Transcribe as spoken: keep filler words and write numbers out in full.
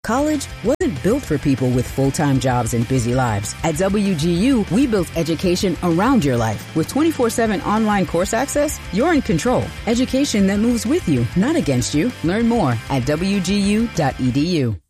College wasn't built for people with full-time jobs and busy lives. At W G U, we built education around your life. With twenty-four seven online course access, you're in control. Education that moves with you, not against you. Learn more at W G U dot E D U.